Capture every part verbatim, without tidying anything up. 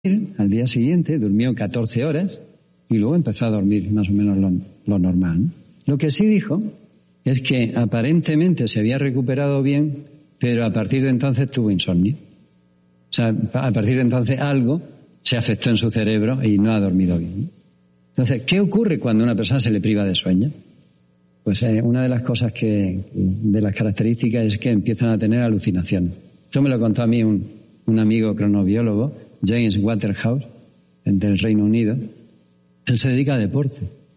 al día siguiente, durmió catorce horas y luego empezó a dormir más o menos lo, lo normal, ¿no? Lo que sí dijo es que aparentemente se había recuperado bien, pero a partir de entonces tuvo insomnio. O sea, a partir de entonces algo se afectó en su cerebro y no ha dormido bien. Entonces, ¿qué ocurre cuando a una persona se le priva de sueño? Pues eh, una de las cosas que, de las características es que empiezan a tener alucinaciones. Esto me lo contó a mí un, un amigo cronobiólogo, James Waterhouse, del Reino Unido. Él se dedica a deporte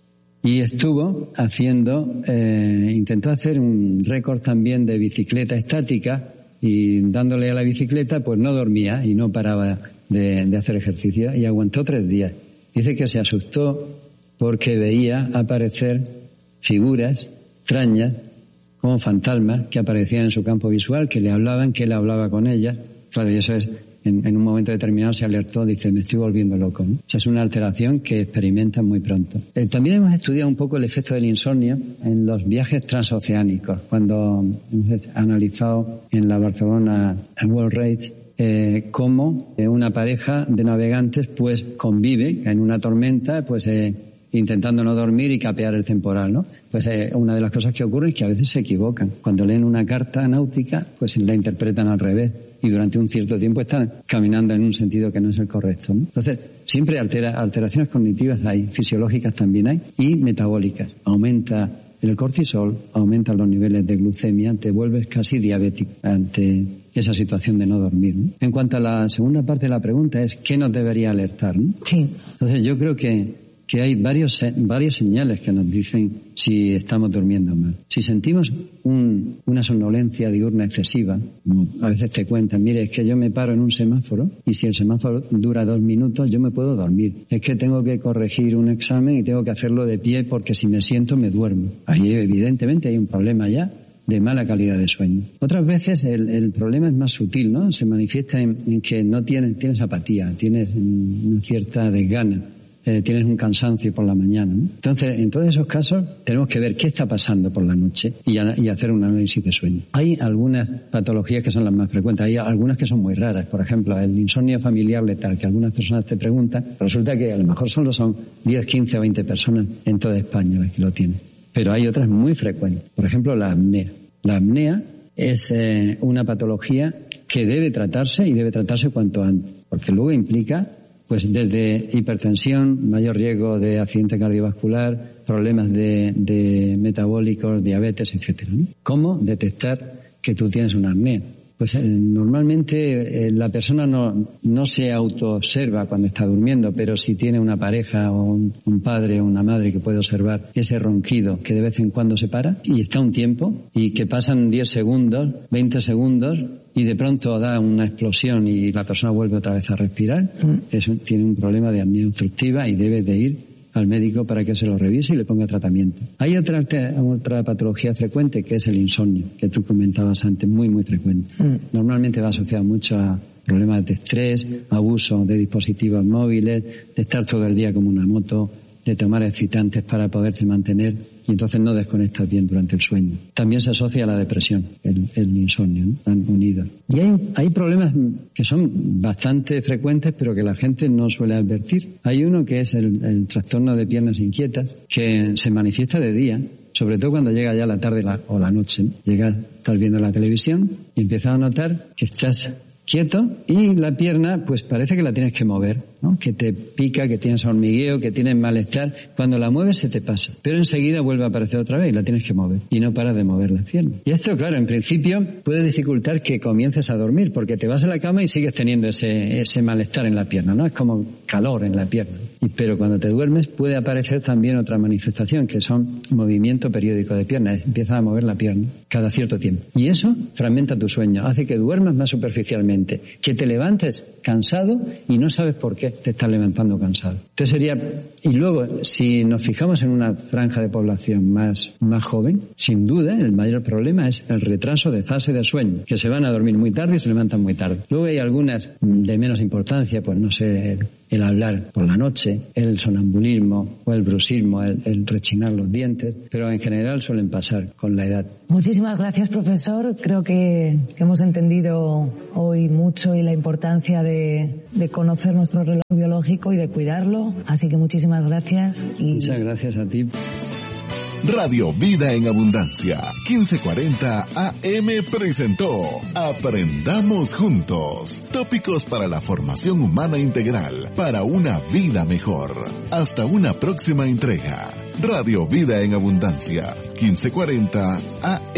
y estuvo haciendo, eh, intentó hacer un récord también de bicicleta estática y dándole a la bicicleta pues no dormía y no paraba de, de hacer ejercicio y aguantó tres días. Dice que se asustó porque veía aparecer figuras extrañas como fantasmas que aparecían en su campo visual, que le hablaban, que él hablaba con ellas. Claro, y eso es, en, en un momento determinado se alertó, dice, me estoy volviendo loco, ¿no? Esa es una alteración que experimentan muy pronto. Eh, también hemos estudiado un poco el efecto del insomnio en los viajes transoceánicos, cuando hemos analizado en la Barcelona World Race eh, cómo eh, una pareja de navegantes pues convive en una tormenta, pues eh, intentando no dormir y capear el temporal, ¿no? Pues eh, una de las cosas que ocurre es que a veces se equivocan. Cuando leen una carta náutica, pues la interpretan al revés y durante un cierto tiempo están caminando en un sentido que no es el correcto, ¿no? Entonces, siempre altera, alteraciones cognitivas hay, fisiológicas también hay, y metabólicas. Aumenta el cortisol, aumentan los niveles de glucemia, te vuelves casi diabético ante esa situación de no dormir, ¿no? En cuanto a la segunda parte de la pregunta es, ¿qué nos debería alertar, ¿no? Sí. Entonces, yo creo que que hay varios, varias señales que nos dicen si estamos durmiendo mal. Si sentimos un, una somnolencia diurna excesiva, a veces te cuentan, mire, es que yo me paro en un semáforo y si el semáforo dura dos minutos yo me puedo dormir. Es que tengo que corregir un examen y tengo que hacerlo de pie porque si me siento me duermo. Ahí evidentemente hay un problema ya de mala calidad de sueño. Otras veces el, el problema es más sutil, ¿no? Se manifiesta en, en que no tienes, tienes apatía, tienes una cierta desgana. Eh, tienes un cansancio por la mañana, ¿no? Entonces, en todos esos casos, tenemos que ver qué está pasando por la noche y, a, y hacer un análisis de sueño. Hay algunas patologías que son las más frecuentes, hay algunas que son muy raras. Por ejemplo, el insomnio familiar letal, que algunas personas te preguntan, resulta que a lo mejor solo son diez, quince o veinte personas en toda España las que lo tienen. Pero hay otras muy frecuentes. Por ejemplo, la apnea. La apnea es eh, una patología que debe tratarse y debe tratarse cuanto antes, porque luego implica pues desde hipertensión, mayor riesgo de accidente cardiovascular, problemas de, de metabólicos, diabetes, etcétera, ¿no? ¿Cómo detectar que tú tienes una apnea? Pues eh, normalmente eh, la persona no, no se autoobserva cuando está durmiendo, pero si tiene una pareja o un, un padre o una madre que puede observar ese ronquido que de vez en cuando se para y está un tiempo y que pasan diez segundos, veinte segundos y de pronto da una explosión y la persona vuelve otra vez a respirar, es un, tiene un problema de apnea obstructiva y debe de ir al médico para que se lo revise y le ponga tratamiento. Hay otra, otra patología frecuente que es el insomnio, que tú comentabas antes, muy, muy frecuente. Mm. Normalmente va asociado mucho a problemas de estrés, abuso de dispositivos móviles, de estar todo el día como una moto, de tomar excitantes para poderse mantener y entonces no desconectas bien durante el sueño. También se asocia a la depresión, el, el insomnio, ¿no? Están unidos. Y hay, hay problemas que son bastante frecuentes pero que la gente no suele advertir. Hay uno que es el, el trastorno de piernas inquietas, que se manifiesta de día, sobre todo cuando llega ya la tarde la, o la noche, ¿no? Llegas, estás viendo la televisión y empiezas a notar que estás quieto y la pierna pues parece que la tienes que mover, ¿no? Que te pica, que tienes hormigueo, que tienes malestar. Cuando la mueves se te pasa, pero enseguida vuelve a aparecer otra vez y la tienes que mover y no paras de mover las piernas. Y esto, claro, en principio puede dificultar que comiences a dormir porque te vas a la cama y sigues teniendo ese, ese malestar en la pierna, ¿no? Es como calor en la pierna. Y, pero cuando te duermes puede aparecer también otra manifestación que son movimiento periódico de piernas. Empiezas a mover la pierna cada cierto tiempo. Y eso fragmenta tu sueño, hace que duermas más superficialmente, que te levantes cansado y no sabes por qué te estás levantando cansado. Entonces sería, y luego, si nos fijamos en una franja de población más, más joven, sin duda el mayor problema es el retraso de fase de sueño, que se van a dormir muy tarde y se levantan muy tarde. Luego hay algunas de menos importancia, pues no sé, el, el hablar por la noche, el sonambulismo o el bruxismo, el, el rechinar los dientes, pero en general suelen pasar con la edad. Muchísimas gracias, profesor. Creo que, que hemos entendido hoy mucho y la importancia de de, de conocer nuestro reloj biológico y de cuidarlo. Así que muchísimas gracias. Y... Muchas gracias a ti. Radio Vida en Abundancia, quince cuarenta A M presentó Aprendamos Juntos. Tópicos para la formación humana integral, para una vida mejor. Hasta una próxima entrega. Radio Vida en Abundancia, quince cuarenta A M.